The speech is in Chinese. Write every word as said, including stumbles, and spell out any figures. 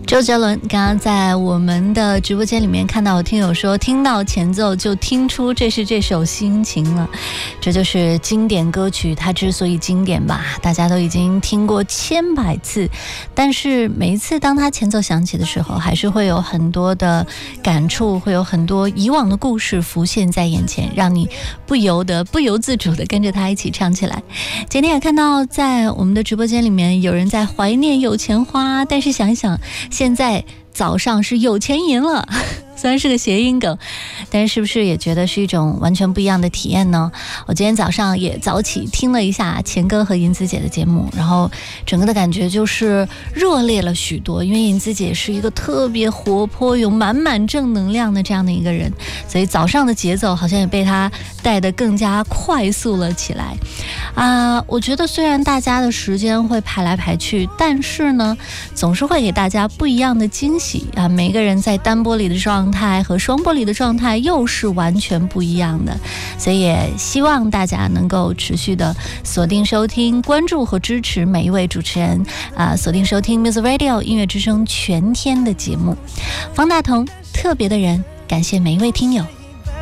周杰伦刚刚在我们的直播间里面看到有听友说，听到前奏就听出这是这首心情了。这就是经典歌曲，它之所以经典吧，大家都已经听过千百次，但是每一次当它前奏响起的时候，还是会有很多的感触，会有很多以往的故事浮现在眼前，让你不由得不由自主的跟着它一起唱起来。今天也看到在我们的直播间里面有人在怀念有钱花，但是想一想现在早上是有钱赢了，虽然是个谐音梗，但是是不是也觉得是一种完全不一样的体验呢？我今天早上也早起听了一下钱哥和银子姐的节目，然后整个的感觉就是热烈了许多，因为银子姐是一个特别活泼有满满正能量的这样的一个人，所以早上的节奏好像也被她带得更加快速了起来啊！我觉得虽然大家的时间会排来排去，但是呢总是会给大家不一样的惊喜啊！每个人在单波里的状态和双波里的状态又是完全不一样的，所以也希望大家能够持续的锁定收听、关注和支持每一位主持人啊！锁定收听 Music Radio 音乐之声全天的节目。方大同，特别的人，感谢每一位听友。